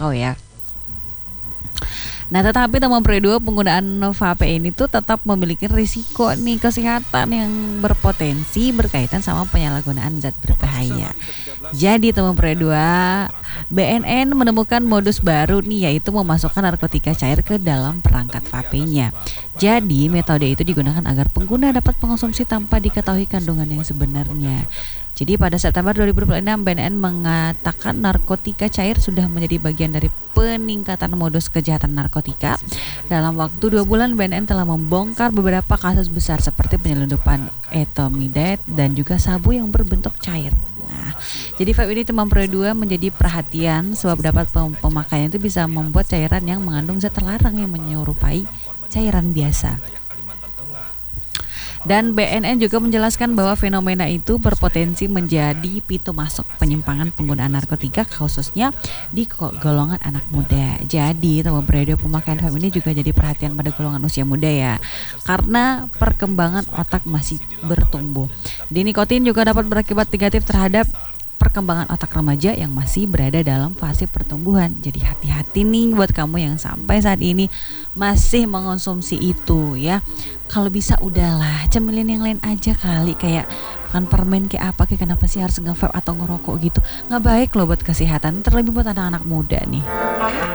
terjangkau ya. Nah, tetapi teman kedua, penggunaan vape ini tuh tetap memiliki risiko nih kesehatan yang berpotensi berkaitan sama penyalahgunaan zat berbahaya. Jadi teman kedua, BNN menemukan modus baru nih, yaitu memasukkan narkotika cair ke dalam perangkat vape-nya. Jadi metode itu digunakan agar pengguna dapat mengonsumsi tanpa diketahui kandungan yang sebenarnya. Jadi pada September 2026 BNN mengatakan narkotika cair sudah menjadi bagian dari peningkatan modus kejahatan narkotika. Dalam waktu 2 bulan BNN telah membongkar beberapa kasus besar seperti penyelundupan etomidate dan juga sabu yang berbentuk cair. Nah, jadi vape ini teman kedua menjadi perhatian sebab dapat pemakaian itu bisa membuat cairan yang mengandung zat terlarang yang menyerupai cairan biasa. Dan BNN juga menjelaskan bahwa fenomena itu berpotensi menjadi pintu masuk penyimpangan penggunaan narkotika khususnya di golongan anak muda. Jadi teman periode pemakaian vape ini juga jadi perhatian pada golongan usia muda ya, karena perkembangan otak masih bertumbuh. Nikotin juga dapat berakibat negatif terhadap perkembangan otak remaja yang masih berada dalam fase pertumbuhan. Jadi hati-hati nih buat kamu yang sampai saat ini masih mengonsumsi itu ya. Kalau bisa udahlah, cemilin yang lain aja kali, kayak makan permen kayak apa, kayak kenapa sih harus nge-vape atau ngerokok gitu. Nggak baik loh buat kesehatan, terlebih buat anak-anak muda nih.